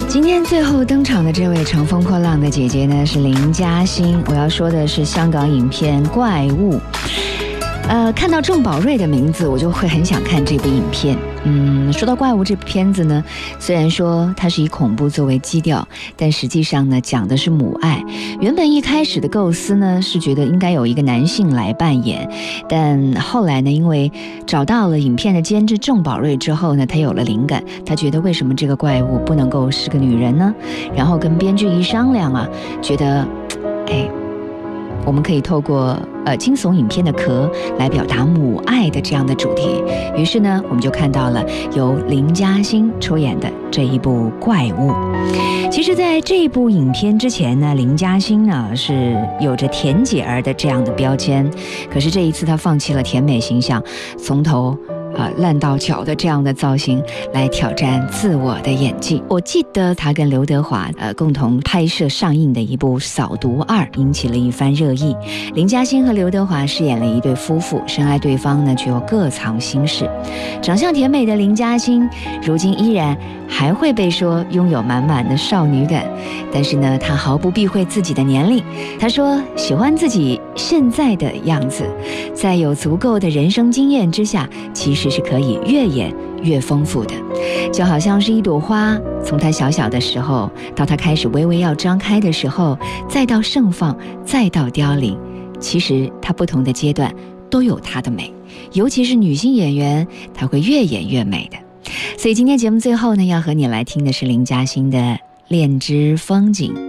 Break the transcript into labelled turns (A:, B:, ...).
A: 今天最后登场的这位乘风破浪的姐姐呢，是林嘉欣。我要说的是香港影片《怪物》。看到郑宝瑞的名字，我就会很想看这部影片。说到怪物这部片子呢，虽然说它是以恐怖作为基调，但实际上呢，讲的是母爱。原本一开始的构思呢，是觉得应该有一个男性来扮演，但后来呢，因为找到了影片的监制郑宝瑞之后呢，他有了灵感，他觉得为什么这个怪物不能够是个女人呢？然后跟编剧一商量啊，觉得，我们可以透过惊悚影片的壳来表达母爱的这样的主题。于是呢，我们就看到了由林嘉欣出演的这一部《怪物》。其实在这一部影片之前呢，林嘉欣呢是有着甜姐儿的这样的标签，可是这一次她放弃了甜美形象，从头烂到脚的这样的造型来挑战自我的演技。我记得他跟刘德华共同拍摄上映的一部《扫毒2》引起了一番热议。林嘉欣和刘德华饰演了一对夫妇，深爱对方呢却又各藏心事。长相甜美的林嘉欣如今依然还会被说拥有满满的少女感，但是呢，她毫不避讳自己的年龄。她说喜欢自己现在的样子，在有足够的人生经验之下，其实是可以越演越丰富的。就好像是一朵花，从它小小的时候到它开始微微要张开的时候，再到盛放，再到凋零，其实它不同的阶段都有它的美，尤其是女性演员，她会越演越美的。所以今天节目最后呢，要和你来听的是林嘉欣的《恋之风景》。